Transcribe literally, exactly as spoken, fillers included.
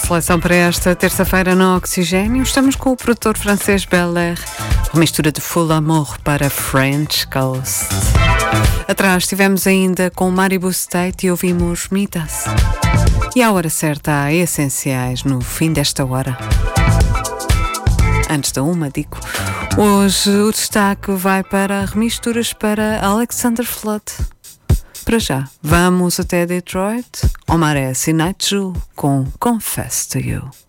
seleção para esta terça-feira no Oxigênio. Estamos com o produtor francês Bel-Air, uma mistura de Full Amour para French Coast. Atrás estivemos ainda com Maribou State e ouvimos Mitas. E à hora certa há essenciais no fim desta hora. Antes da uma, digo. Hoje o destaque vai para remisturas para Alexander Flood. Para já, vamos até Detroit. Omar S. e Night Zoo com Confess to You.